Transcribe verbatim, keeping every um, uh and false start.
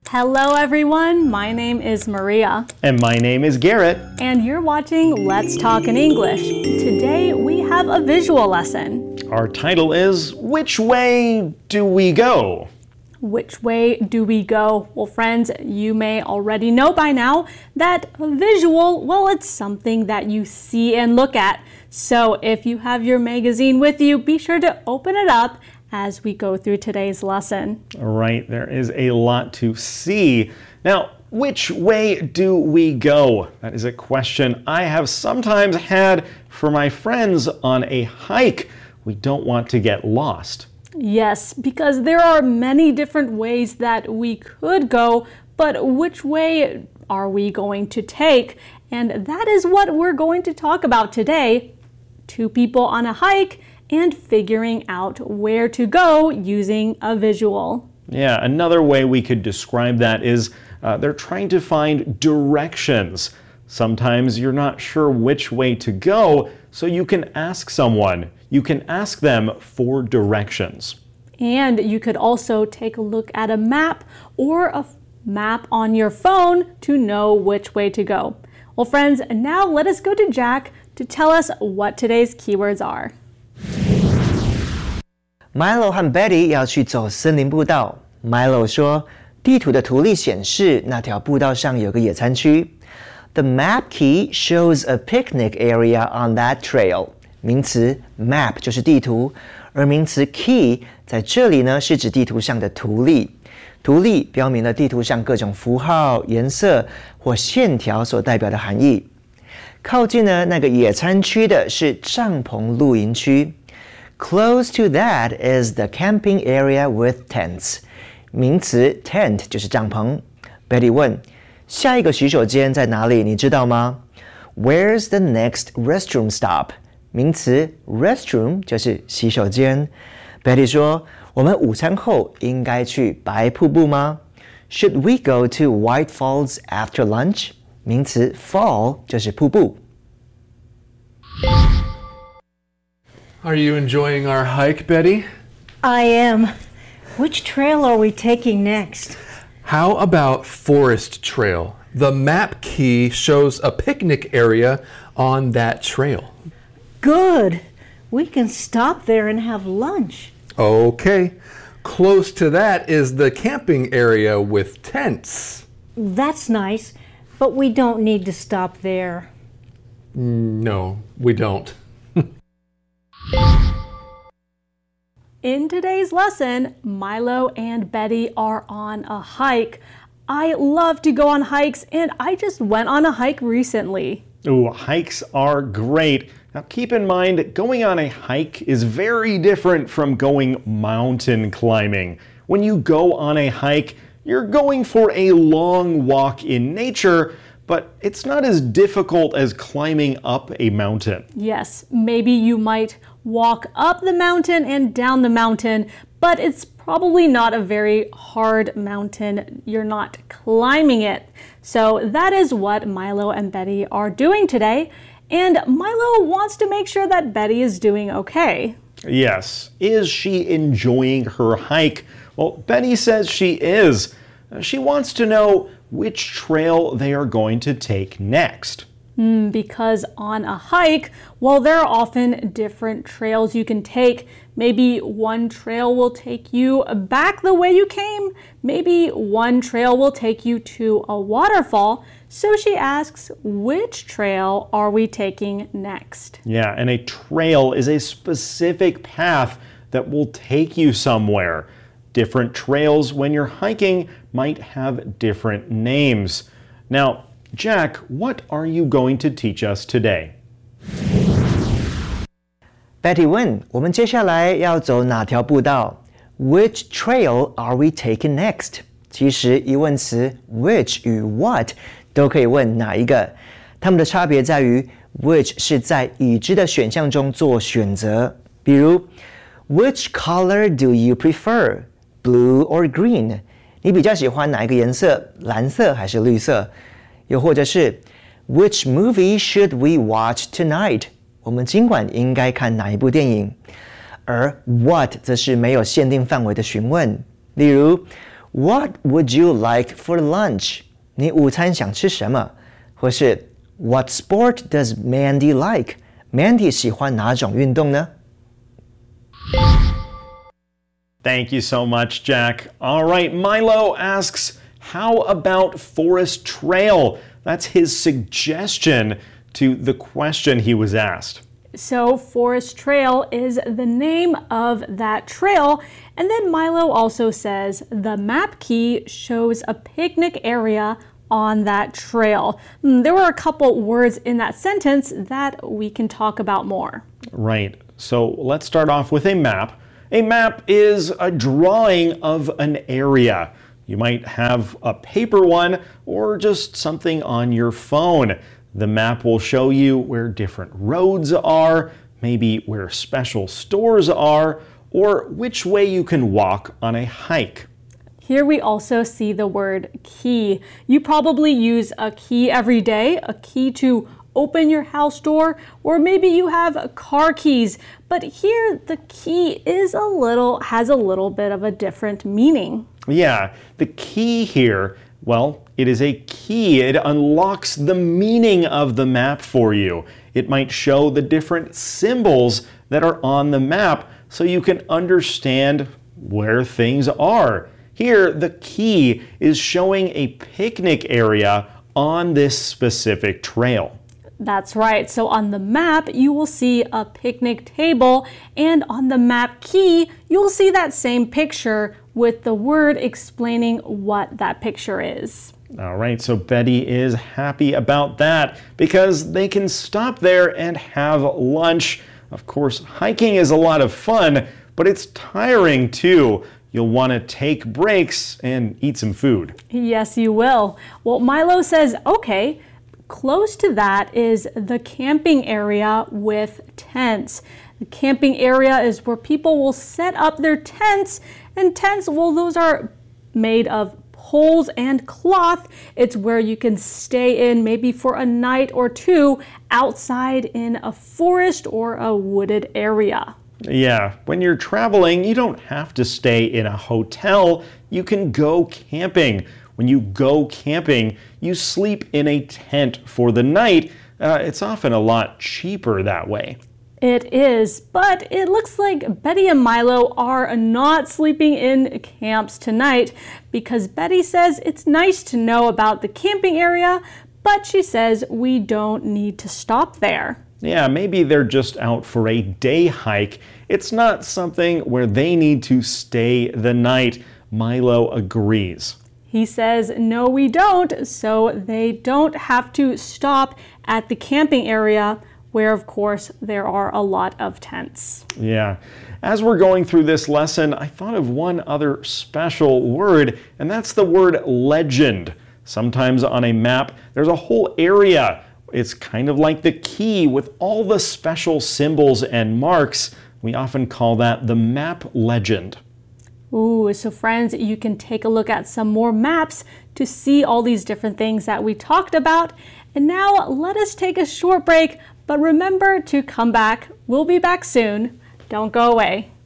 Hello everyone, my name is Maria. And my name is Garrett. And you're watching Let's Talk in English. Today we have a visual lesson. Our title is, Which Way Do We Go? Which way do we go? Well, friends, you may already know by now that visual, well, it's something that you see and look at. So if you have your magazine with you, be sure to open it up as we go through today's lesson. All right, there is a lot to see. Now, which way do we go? That is a question I have sometimes had for my friends on a hike. We don't want to get lost. Yes, because there are many different ways that we could go, but which way are we going to take? And that is what we're going to talk about today. Two people on a hike and figuring out where to go using a visual. Yeah, another way we could describe that is uh, they're trying to find directions. Sometimes you're not sure which way to go, so you can ask someone. You can ask them for directions. And you could also take a look at a map or a map on your phone to know which way to go. Well, friends, now let us go to Jack to tell us what today's keywords are. Milo 和 Betty 要去走森林步道。Milo 说，地图的图例显示那条步道上有个野餐区。The map key shows a picnic area on that trail. 名词 map 就是地图，而名词 key 在这里呢是指地图上的图例。图例标明了地图上各种符号、颜色或线条所代表的含义。靠近呢那个野餐区的是帐篷露营区。Close to that is the camping area with tents. 名词 tent 就是帐篷。Betty 问，下一个洗手间在哪里？你知道吗？ Where's the next restroom stop? 名词 restroom 就是洗手间。Betty 说，我们午餐后应该去白瀑布吗？ Should we go to White Falls after lunch? 名词 fall 就是瀑布。 Are you enjoying our hike, Betty? I am. Which trail are we taking next? How about Forest Trail? The map key shows a picnic area on that trail. Good. We can stop there and have lunch. Okay. Close to that is the camping area with tents. That's nice, but we don't need to stop there. No, we don't. In today's lesson, Milo and Betty are on a hike. I love to go on hikes, and I just went on a hike recently. Ooh, hikes are great. Now keep in mind, going on a hike is very different from going mountain climbing. When you go on a hike, you're going for a long walk in nature, but it's not as difficult as climbing up a mountain. Yes, maybe you might walk up the mountain and down the mountain, but it's probably not a very hard mountain. You're not climbing it. So that is what Milo and Betty are doing today. And Milo wants to make sure that Betty is doing okay. Yes. Is she enjoying her hike? Well, Betty says she is. She wants to know which trail they are going to take next. Mm, because on a hike, well, there are often different trails you can take. Maybe one trail will take you back the way you came. Maybe one trail will take you to a waterfall. So she asks, which trail are we taking next? Yeah, and a trail is a specific path that will take you somewhere. Different trails when you're hiking might have different names. Now, Jack, what are you going to teach us today? Betty 问，我们接下来要走哪条步道？ Which trail are we taking next? 其实疑问词 which 与 what 都可以问哪一个，它们的差别在于 which 是在已知的选项中做选择，比如 Which color do you prefer? Blue or green? 你比较喜欢哪一个颜色？蓝色还是绿色？又或者是 Which movie should we watch tonight? 我们今晚应该看哪一部电影？而 what 则是没有限定范围的询问，例如 What would you like for lunch? 你午餐想吃什么？或是 What sport does Mandy like? Mandy 喜欢哪种运动呢？ Thank you so much, Jack. All right, Milo asks, how about Forest Trail? That's his suggestion to the question he was asked. So Forest Trail is the name of that trail. And then Milo also says the map key shows a picnic area on that trail. There were a couple words in that sentence that we can talk about more. Right. So let's start off with a map. A map is a drawing of an area. You might have a paper one or just something on your phone. The map will show you where different roads are, maybe where special stores are, or which way you can walk on a hike. Here we also see the word key. You probably use a key every day, a key to open your house door, or maybe you have car keys. But here the key is a little, has a little bit of a different meaning. Yeah, the key here, well, it is a key. It unlocks the meaning of the map for you. It might show the different symbols that are on the map so you can understand where things are. Here, the key is showing a picnic area on this specific trail. That's right. So on the map, you will see a picnic table, and on the map key, you'll see that same picture with the word explaining what that picture is. All right, so Betty is happy about that because they can stop there and have lunch. Of course, hiking is a lot of fun, but it's tiring too. You'll want to take breaks and eat some food. Yes, you will. Well, Milo says, okay, close to that is the camping area with tents. The camping area is where people will set up their tents, and tents, well, those are made of poles and cloth. It's where you can stay in maybe for a night or two outside in a forest or a wooded area. Yeah, when you're traveling, you don't have to stay in a hotel. You can go camping. When you go camping, you sleep in a tent for the night. Uh, it's often a lot cheaper that way. It is, but it looks like Betty and Milo are not sleeping in camps tonight because Betty says it's nice to know about the camping area, but she says we don't need to stop there. Yeah, maybe they're just out for a day hike. It's not something where they need to stay the night. Milo agrees. He says, no, we don't, so they don't have to stop at the camping area where, of course, there are a lot of tents. Yeah. As we're going through this lesson, I thought of one other special word, and that's the word legend. Sometimes on a map, there's a whole area. It's kind of like the key with all the special symbols and marks. We often call that the map legend. Ooh, so friends, you can take a look at some more maps to see all these different things that we talked about. And now let us take a short break, but remember to come back. We'll be back soon. Don't go away.